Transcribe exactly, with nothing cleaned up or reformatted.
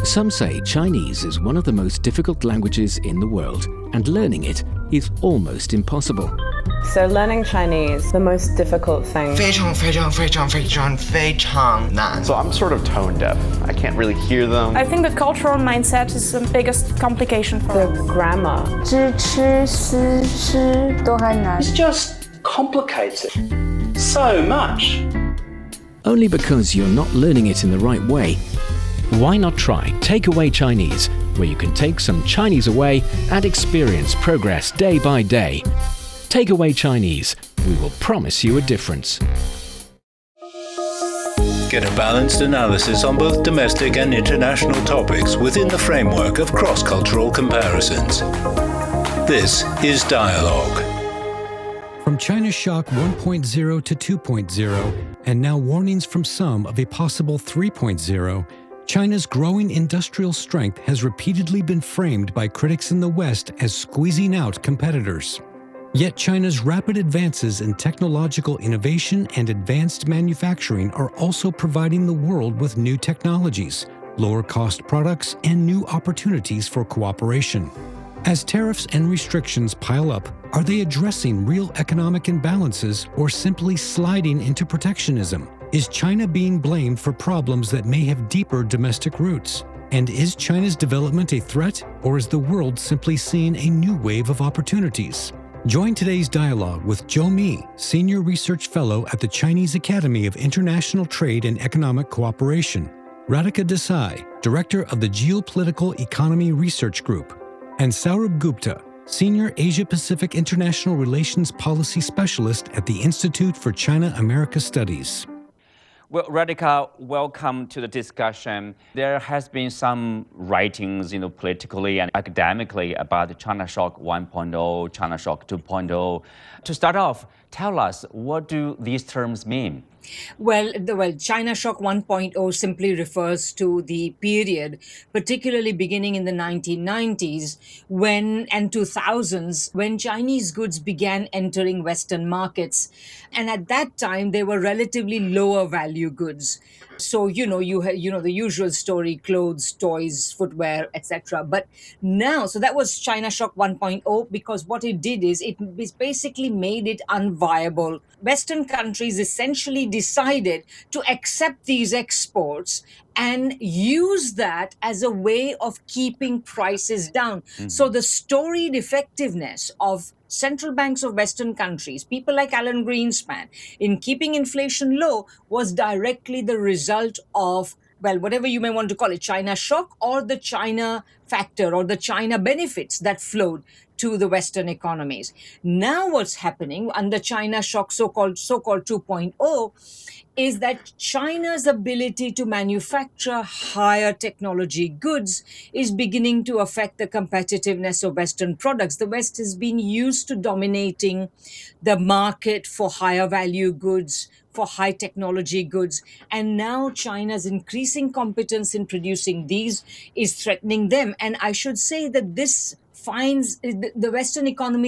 Some say Chinese is one of the most difficult languages in the world, and learning it is almost impossible. So learning Chinese, the most difficult thing. 非常非常非常非常非常难. So I'm sort of tone deaf. I can't really hear them. I think the cultural mindset is the biggest complication for The us. grammar. 知吃思吃都还难。 It's just complicated. So much. Only because you're not learning it in the right way. Why not try Takeaway Chinese, where you can take some Chinese away and experience progress day by day. Takeaway Chinese, we will promise you a difference. Get a balanced analysis on both domestic and international topics within the framework of cross-cultural comparisons. This is Dialogue. From China Shock one point oh to two point oh, and now warnings from some of a possible three point oh, China's growing industrial strength has repeatedly been framed by critics in the West as squeezing out competitors. Yet China's rapid advances in technological innovation and advanced manufacturing are also providing the world with new technologies, lower-cost products, and new opportunities for cooperation. As tariffs and restrictions pile up, are they addressing real economic imbalances or simply sliding into protectionism? Is China being blamed for problems that may have deeper domestic roots? And is China's development a threat, or is the world simply seeing a new wave of opportunities? Join today's dialogue with Zhou Mi, Senior Research Fellow at the Chinese Academy of International Trade and Economic Cooperation, Radhika Desai, Director of the Geopolitical Economy Research Group, and Saurabh Gupta, Senior Asia-Pacific International Relations Policy Specialist at the Institute for China-America Studies. Well, Radhika, welcome to the discussion. There has been some writings, you know, politically and academically about the China Shock one point oh, China Shock two point oh. To start off, tell us, what do these terms mean? Well, the, well, China Shock one point oh simply refers to the period, particularly beginning in the nineteen nineties when and two thousands, when Chinese goods began entering Western markets. And at that time, they were relatively lower value goods. So, you know, you had, you know, the usual story, clothes, toys, footwear, et cetera. But now, so that was China Shock one point oh, because what it did is it basically made it unviable. Western countries essentially decided to accept these exports and use that as a way of keeping prices down. Mm-hmm. So the storied effectiveness of central banks of Western countries, people like Alan Greenspan, in keeping inflation low was directly the result of, well, whatever you may want to call it, China shock or the China factor or the China benefits that flowed to the Western economies. Now what's happening under China shock, so-called so-called two point oh, is that China's ability to manufacture higher technology goods is beginning to affect the competitiveness of Western products. The West has been used to dominating the market for higher value goods, for high technology goods. And now China's increasing competence in producing these is threatening them. And I should say that this finds the Western economy